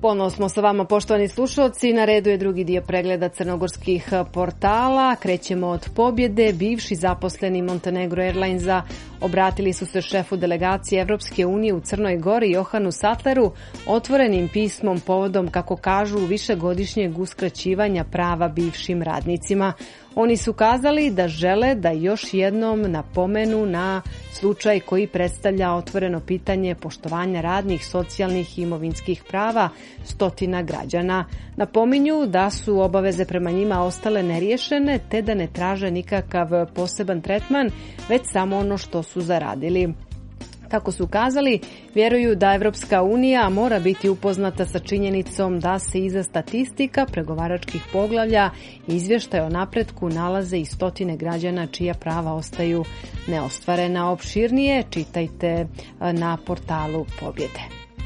Ponovo smo sa vama, poštovani slušalci. Na redu je drugi dio pregleda crnogorskih portala. Krećemo od pobjede. Bivši zaposleni Montenegro Airlinesa obratili su se šefu delegacije Evropske unije u Crnoj Gori Johanu Sattleru otvorenim pismom povodom, kako kažu, višegodišnjeg uskraćivanja prava bivšim radnicima. Oni su kazali da žele da još jednom napomenu na slučaj koji predstavlja otvoreno pitanje poštovanja radnih, socijalnih i imovinskih prava stotina građana. Napominju da su obaveze prema njima ostale neriješene, te da ne traže nikakav poseban tretman, već samo ono što su zaradili. Kako su kazali, vjeruju da Evropska unija mora biti upoznata sa činjenicom da se iza statistika, pregovaračkih poglavlja i izvještaja o napretku nalaze i stotine građana čija prava ostaju neostvarena. Opširnije čitajte na portalu Pobjede.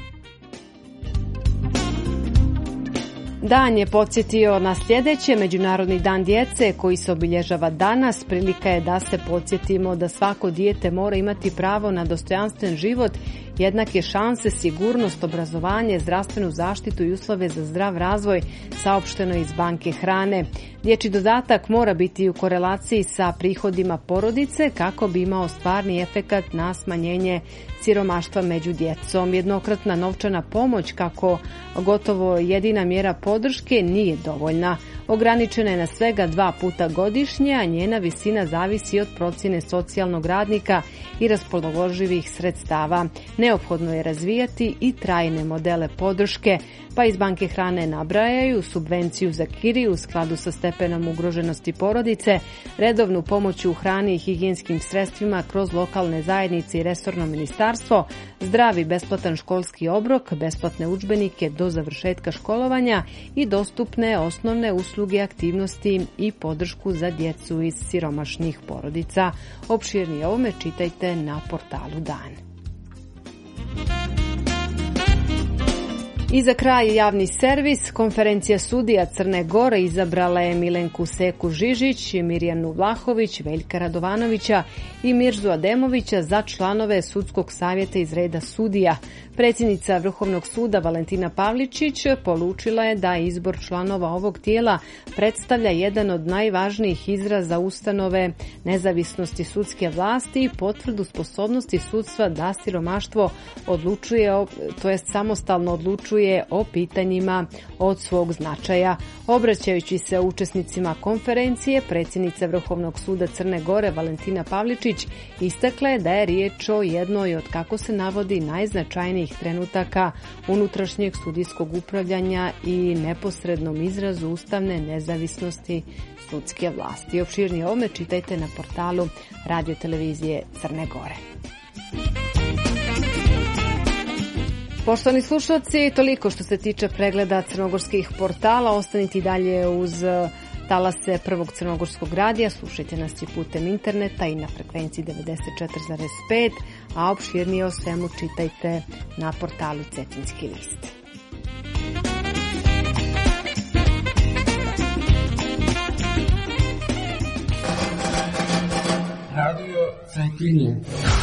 Dan je podsjetio na sljedeće. Međunarodni dan djece koji se obilježava danas. Prilika je da se podsjetimo da svako dijete mora imati pravo na dostojanstven život, jednake šanse, sigurnost, obrazovanje, zdravstvenu zaštitu i uslove za zdrav razvoj, saopšteno iz Banke hrane. Dječji dodatak mora biti u korelaciji sa prihodima porodice kako bi imao stvarni efekat na smanjenje siromaštva među djecom. Jednokratna novčana pomoć, kako gotovo jedina mjera podrške, nije dovoljna. Ograničena je na svega 2 puta godišnje, a njena visina zavisi od procjene socijalnog radnika i raspoloživih sredstava. Neophodno je razvijati i trajne modele podrške, pa iz Banke hrane nabrajaju subvenciju za kiriju u skladu sa stepenom ugroženosti porodice, redovnu pomoć u hrani i higijenskim sredstvima kroz lokalne zajednice i resorno ministarstvo, zdrav i besplatan školski obrok, besplatne udžbenike do završetka školovanja i dostupne osnovne usluge, aktivnosti i podršku za djecu iz siromašnih porodica. Opširnije ovome čitajte na portalu Dan. I za kraj javni servis. Konferencija sudija Crne Gore izabrala je Milenku Seku Žižić, Mirjanu Vlahović, Veljka Radovanovića i Mirzu Ademovića za članove sudskog savjeta iz reda sudija. Predsjednica Vrhovnog suda Valentina Pavličić poručila je da izbor članova ovog tijela predstavlja jedan od najvažnijih izraza ustanove nezavisnosti sudske vlasti i potvrdu sposobnosti sudstva da siromaštvo odlučuje, to jest samostalno odlučuje o pitanjima od svog značaja. Obraćajući se učesnicima konferencije, predsjednica Vrhovnog suda Crne Gore Valentina Pavličić istakla je da je riječ o jednoj od, kako se navodi, najznačajnijih trenutaka unutrašnjeg sudijskog upravljanja i neposrednom izrazu ustavne nezavisnosti sudske vlasti. Opširnije ovome čitajte na portalu Radio-televizije Crne Gore. Poštovani slušalci, toliko što se tiče pregleda crnogorskih portala. Ostanite i dalje uz talase Prvog crnogorskog radija. Slušajte nas i putem interneta i na frekvenciji 94,5, a opširnije o svemu čitajte na portalu Cetinski list. Radio Cetinje.